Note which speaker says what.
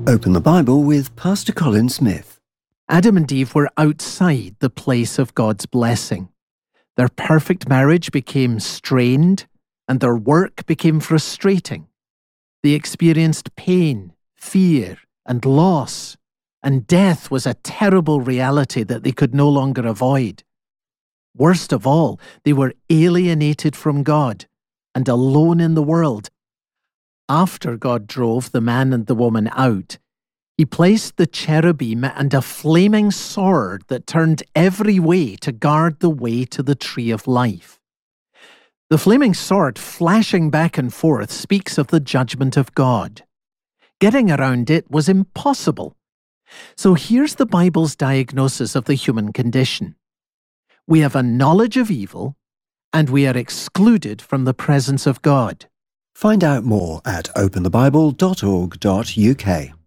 Speaker 1: Open the Bible with Pastor Colin Smith.
Speaker 2: Adam and Eve were outside the place of God's blessing. Their perfect marriage became strained, and their work became frustrating. They experienced pain, fear, and loss, and death was a terrible reality that they could no longer avoid. Worst of all, they were alienated from God and alone in the world. After God drove the man and the woman out, He placed the cherubim and a flaming sword that turned every way to guard the way to the tree of life. The flaming sword flashing back and forth speaks of the judgment of God. Getting around it was impossible. So here's the Bible's diagnosis of the human condition. We have a knowledge of evil, and we are excluded from the presence of God.
Speaker 1: Find out more at openthebible.org.uk.